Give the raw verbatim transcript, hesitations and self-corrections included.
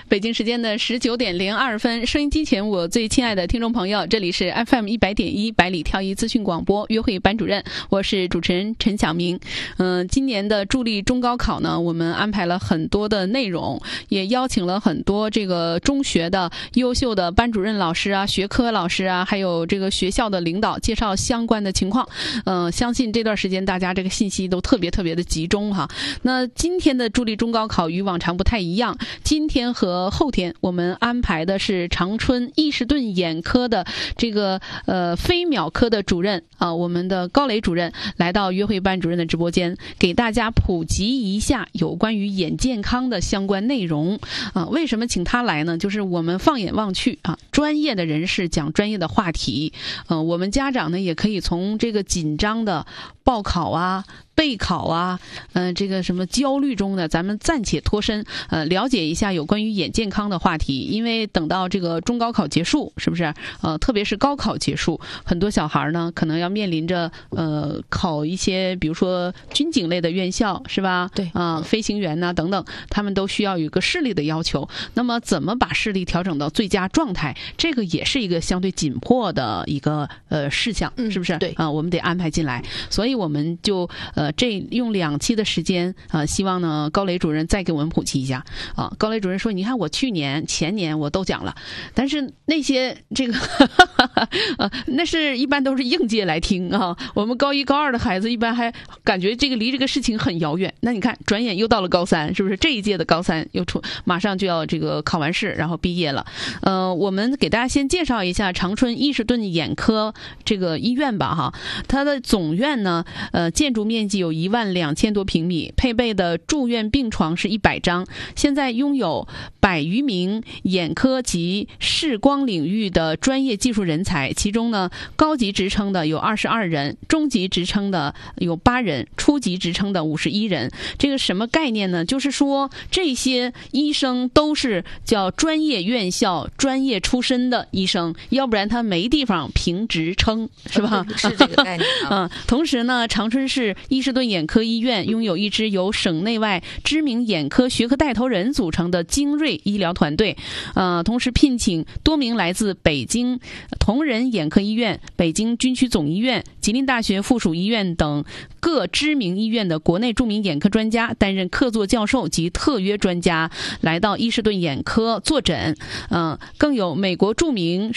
北京时间的十九点零二分，收音机前我最亲爱的听众朋友，这里是 F M 一百点一百里挑一资讯广播约会班主任，我是主持人陈晓明。嗯、呃，今年的助力中高考呢，我们安排了很多的内容，也邀请了很多这个中学的优秀的班主任老师啊、学科老师啊，还有这个学校的领导介绍相关的情况。嗯、呃，相信这段时间大家这个信息都特别特别的集中哈。那今天的助力中高考与往常不太一样，今天和后天我们安排的是长春伊士顿眼科的这个呃飞秒科的主任啊，我们的高磊主任来到约会班主任的直播间，给大家普及一下有关于眼健康的相关内容啊。为什么请他来呢？就是我们放眼望去啊，专业的人士讲专业的话题，呃，我们家长呢也可以从这个紧张的报考啊、备考啊，嗯、呃，这个什么焦虑中呢，咱们暂且脱身，呃，了解一下有关于眼健康的话题。因为等到这个中高考结束，是不是？呃，特别是高考结束，很多小孩呢可能要面临着呃考一些，比如说军警类的院校，是吧？ 对啊、呃，飞行员呐、啊、等等，他们都需要有一个视力的要求。那么，怎么把视力调整到最佳状态？这个也是一个相对紧迫的一个呃事项，是不是？ 嗯、对啊、呃，我们得安排进来。所以我们就呃。这用两期的时间啊、呃，希望呢高磊主任再给我们普及一下啊。高磊主任说：“你看我去年、前年我都讲了，但是那些这个呃，那是一般都是应届来听啊。我们高一、高二的孩子一般还感觉这个离这个事情很遥远。那你看，转眼又到了高三，是不是？这一届的高三又出，马上就要这个考完试，然后毕业了。呃，我们给大家先介绍一下长春伊士顿眼科这个医院吧，哈，它的总院呢，呃，建筑面积有一万两千多平米，配备的住院病床是一百张，现在拥有百余名眼科及视光领域的专业技术人才，其中呢，高级职称的有二十二人，中级职称的有八人，初级职称的五十一人。这个什么概念呢？就是说这些医生都是叫专业院校、专业出身的医生，要不然他没地方评职称，是吧？ 是这个概念啊。 嗯，同时呢，长春市伊士顿眼科医院拥有一支由省内外知名眼科学科带头人组成的精锐医疗团队，呃，同时聘请多名来自北京同仁眼科医院、北京军区总医院、吉林大学附属医院等各知名医院的国内著名眼科专家担任客座教授及特约专家，来到伊士顿眼科坐诊。嗯、呃，更有美国著名